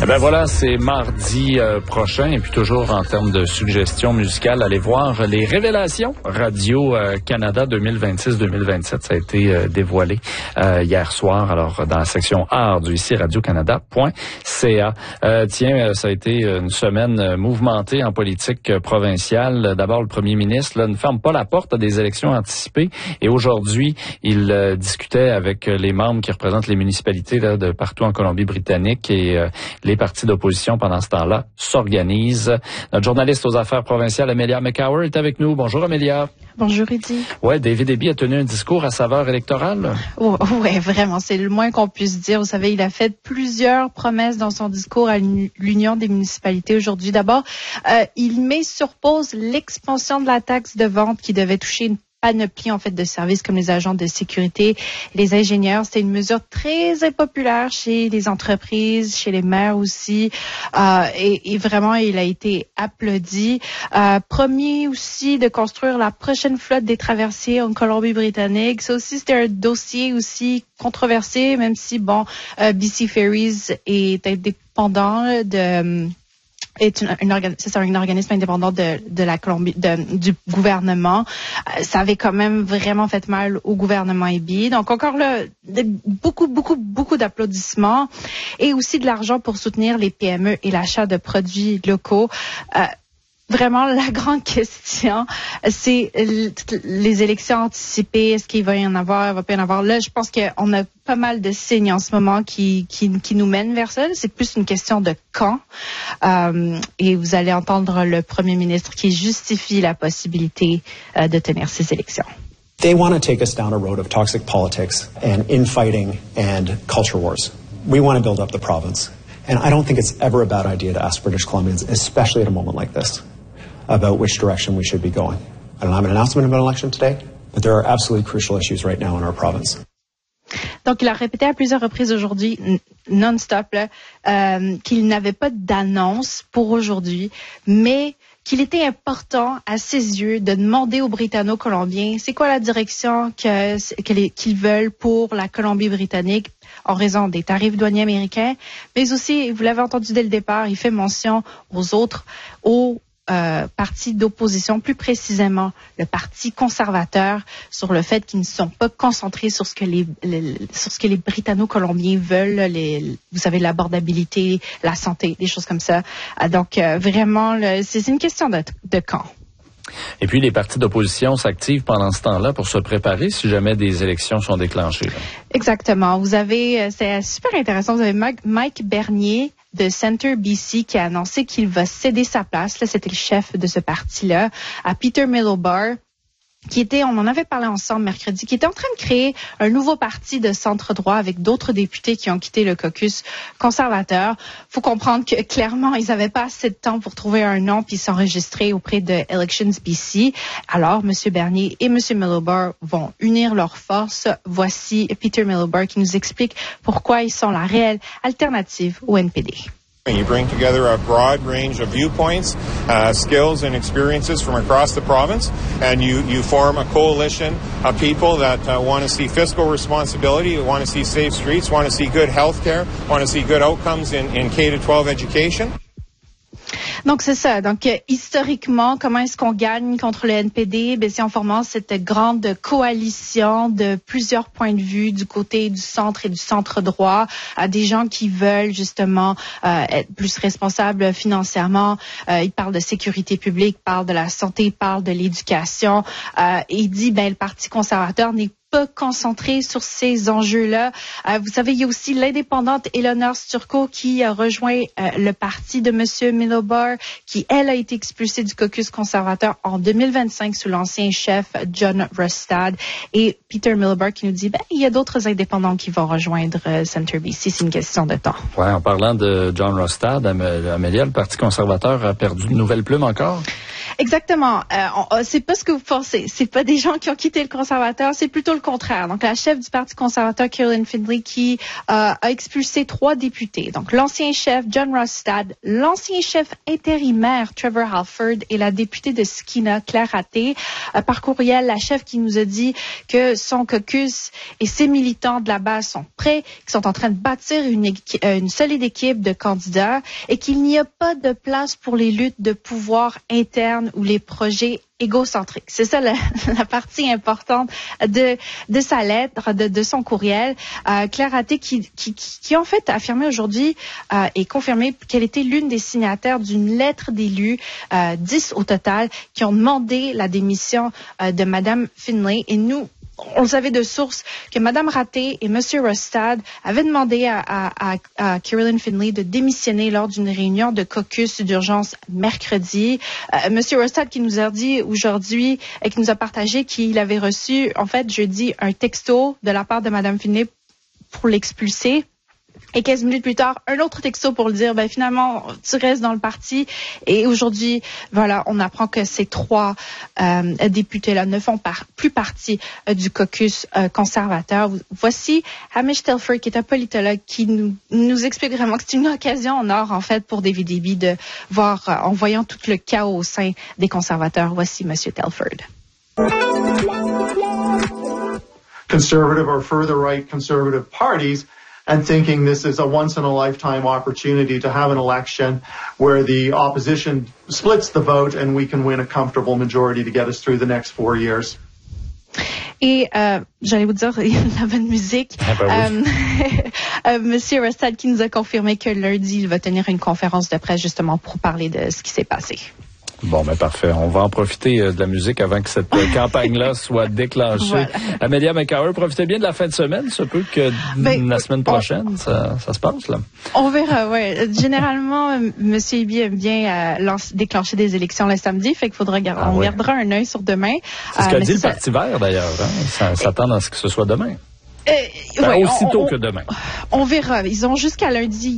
Ben voilà, c'est mardi prochain et puis toujours en termes de suggestions musicales, allez voir les révélations Radio-Canada 2026-2027. Ça a été dévoilé hier soir, alors dans la section art du ici radiocanada.ca. Tiens, ça a été une semaine mouvementée en politique provinciale. D'abord, le premier ministre ne ferme pas la porte à des élections anticipées et aujourd'hui, il discutait avec les membres qui représentent les municipalités de partout en Colombie-Britannique et les partis d'opposition pendant ce temps-là s'organisent. Notre journaliste aux affaires provinciales, Amelia McCower, est avec nous. Bonjour, Amelia. Bonjour, Rudy. Ouais, David Eby a tenu un discours à saveur électorale. Ouais, vraiment, c'est le moins qu'on puisse dire. Vous savez, il a fait plusieurs promesses dans son discours à l'Union des municipalités aujourd'hui. D'abord, il met sur pause l'expansion de la taxe de vente qui devait toucher une panoplie en fait de services comme les agents de sécurité, les ingénieurs. C'était une mesure très impopulaire chez les entreprises, chez les maires aussi, et vraiment il a été applaudi. Promis aussi de construire la prochaine flotte des traversiers en Colombie-Britannique. Ça aussi c'était un dossier aussi controversé, même si BC Ferries est indépendant c'est un organisme indépendant de la Colombie, du gouvernement. Ça avait quand même vraiment fait mal au gouvernement Eby. Donc encore là, beaucoup d'applaudissements et aussi de l'argent pour soutenir les PME et l'achat de produits locaux. Vraiment, la grande question, c'est les élections anticipées. Est-ce qu'il va y en avoir, il va pas y en avoir? Là, je pense qu'on a pas mal de signes en ce moment qui nous mènent vers ça. C'est plus une question de quand. Et vous allez entendre le premier ministre qui justifie la possibilité de tenir ces élections. They want to take us down a road of toxic politics and infighting and culture wars. We want to build up the province. And I don't think it's ever a bad idea to ask British Columbians, especially at a moment like this, about which direction we should be going. I don't have an announcement about an election today, but there are absolutely crucial issues right now in our province. Donc, il a répété à plusieurs reprises aujourd'hui, non-stop, qu'il n'avavait pas d'annonce pour aujourd'hui, mais qu'il était important à ses yeux de demander aux Britanno-Colombiens c'est quoi la direction qu'ils veulent pour la Colombie-Britannique en raison des tarifs douaniers américains, mais aussi, vous l'avez entendu dès le départ, il fait mention aux partis d'opposition, plus précisément le Parti conservateur, sur le fait qu'ils ne sont pas concentrés sur ce que les Britanno-Colombiens veulent, vous savez, l'abordabilité, la santé, des choses comme ça. Donc, vraiment, c'est une question de quand. Et puis, les partis d'opposition s'activent pendant ce temps-là pour se préparer si jamais des élections sont déclenchées. Là. Exactement. C'est super intéressant. Vous avez Mike Bernier de Centre BC qui a annoncé qu'il va céder sa place. Là, c'était le chef de ce parti-là, à Peter Middlebar, on en avait parlé ensemble mercredi, qui était en train de créer un nouveau parti de centre-droit avec d'autres députés qui ont quitté le caucus conservateur. Faut comprendre que clairement, ils n'avaient pas assez de temps pour trouver un nom puis s'enregistrer auprès de Elections BC. Alors, M. Bernier et M. Middlebar vont unir leurs forces. Voici Peter Middlebar qui nous explique pourquoi ils sont la réelle alternative au NPD. You bring together a broad range of viewpoints, skills and experiences from across the province, and you form a coalition of people that want to see fiscal responsibility, want to see safe streets, want to see good health care, want to see good outcomes in K-12 education. Donc, c'est ça. Donc, historiquement, comment est-ce qu'on gagne contre le NPD? Ben, c'est en formant cette grande coalition de plusieurs points de vue du côté du centre et du centre droit, à des gens qui veulent justement être plus responsables financièrement. Ils parlent de sécurité publique, parlent de la santé, parlent de l'éducation. Et il dit, le Parti conservateur n'est pas concentré sur ces enjeux-là. Vous savez, il y a aussi l'indépendante Eleanor Sturcot qui a rejoint le parti de M. Middlebar, qui, elle, a été expulsée du caucus conservateur en 2025 sous l'ancien chef John Rostad. Et Peter Middlebar qui nous dit, il y a d'autres indépendants qui vont rejoindre Centre BC. C'est une question de temps. Ouais, en parlant de John Rostad, Amélia, le Parti conservateur a perdu de nouvelles plumes encore? Exactement. C'est pas ce que vous pensez. C'est pas des gens qui ont quitté le conservateur, c'est plutôt le contraire. Donc, la chef du Parti conservateur, Caroline Findlay, qui a expulsé 3 députés. Donc, l'ancien chef, John Rostad, l'ancien chef intérimaire, Trevor Halford, et la députée de Skeena, Claire Raté. Par courriel, la chef qui nous a dit que son caucus et ses militants de la base sont prêts, qu'ils sont en train de bâtir une solide équipe de candidats et qu'il n'y a pas de place pour les luttes de pouvoir interne ou les projets égocentriques. C'est ça la partie importante de sa lettre, de son courriel. Claire Raté qui en fait a affirmé aujourd'hui et confirmé qu'elle était l'une des signataires d'une lettre d'élus, 10 au total, qui ont demandé la démission de Madame Findlay. Et nous, on le savait de source que Mme Raté et M. Rostad avaient demandé à Caroline Findlay de démissionner lors d'une réunion de caucus d'urgence mercredi. M. Rostad qui nous a dit aujourd'hui et qui nous a partagé qu'il avait reçu, en fait, jeudi, un texto de la part de Mme Findlay pour l'expulser. Et 15 minutes plus tard, un autre texto pour le dire, finalement, tu restes dans le parti. Et aujourd'hui, voilà, on apprend que ces 3 députés-là ne font plus partie du caucus conservateur. Voici Hamish Telford, qui est un politologue, qui nous explique vraiment que c'est une occasion en or, en fait, pour David Eby de voir, en voyant tout le chaos au sein des conservateurs. Voici M. Telford. Conservative or further right conservative parties and thinking this is a once-in-a-lifetime opportunity to have an election where the opposition splits the vote and we can win a comfortable majority to get us through the next 4 years. Et j'allais vous dire, il y a de la bonne musique. Monsieur Rostad qui nous a confirmé que lundi, il va tenir une conférence de presse justement pour parler de ce qui s'est passé. Bon, parfait. On va en profiter de la musique avant que cette campagne-là soit déclenchée. Voilà. Amelia McCaughey, profitez bien de la fin de semaine. Ça peut que la semaine prochaine, ça se passe, là. On verra, ouais. Généralement, M. Eby aime bien déclencher des élections le samedi, fait qu'il faudra on gardera un œil sur demain. C'est ce qu'a dit le Parti vert, d'ailleurs. Hein? S'attend à ce que ce soit demain. Aussitôt que demain. On verra. Ils ont jusqu'à lundi